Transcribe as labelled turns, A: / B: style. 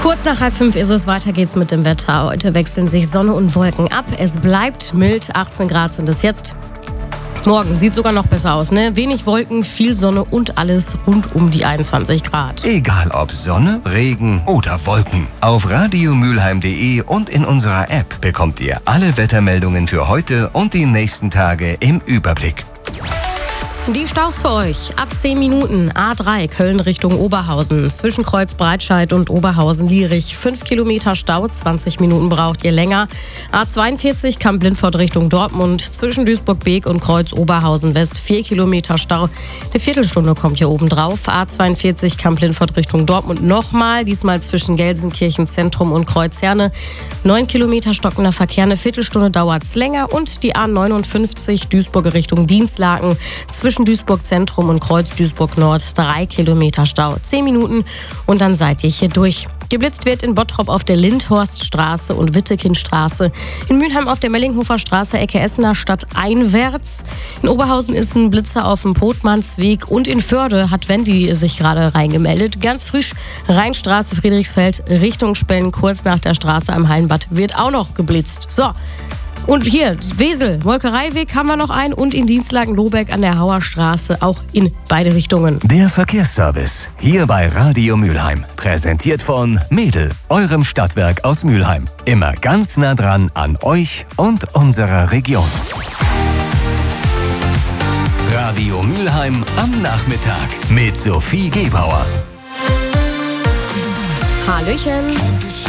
A: Kurz nach 4:30 ist es, weiter geht's mit dem Wetter. Heute wechseln sich Sonne und Wolken ab. Es bleibt mild, 18 Grad sind es jetzt. Morgen sieht sogar noch besser aus, ne? Wenig Wolken, viel Sonne und alles rund um die 21 Grad.
B: Egal ob Sonne, Regen oder Wolken. Auf radiomülheim.de und in unserer App bekommt ihr alle Wettermeldungen für heute und die nächsten Tage im Überblick.
A: Die Staus für euch. Ab 10 Minuten A3 Köln Richtung Oberhausen. Zwischen Kreuz Breitscheid und Oberhausen-Lierich 5 Kilometer Stau, 20 Minuten braucht ihr länger. A42 Kamp-Lindfort Richtung Dortmund. Zwischen Duisburg-Beek und Kreuz Oberhausen-West 4 Kilometer Stau. Eine Viertelstunde kommt hier oben drauf. A42 Kamp-Lindfort Richtung Dortmund nochmal. Diesmal zwischen Gelsenkirchen Zentrum und Kreuz Herne. 9 Kilometer stockender Verkehr. Eine Viertelstunde dauert's länger. Und die A59 Duisburger Richtung Dienstlaken. Zwischen Duisburg Zentrum und Kreuz Duisburg Nord 3 Kilometer Stau, 10 Minuten und dann seid ihr hier durch. Geblitzt wird in Bottrop auf der Lindhorststraße und Wittekindstraße. In Mülheim auf der Mellinghofer Straße, Ecke Essener Stadt einwärts. In Oberhausen ist ein Blitzer auf dem Potmannsweg und in Förde hat Wendy sich gerade reingemeldet. Ganz frisch, Rheinstraße, Friedrichsfeld, Richtung Spellen, kurz nach der Straße am Hallenbad wird auch noch geblitzt. So. Und hier, Wesel, Molkereiweg haben wir noch einen und in Dienstlaken-Lohberg an der Hauerstraße auch in beide Richtungen.
B: Der Verkehrsservice hier bei Radio Mülheim. Präsentiert von Mädel, eurem Stadtwerk aus Mülheim. Immer ganz nah dran an euch und unserer Region. Radio Mülheim am Nachmittag mit Sophie Gebauer.
A: Hallöchen.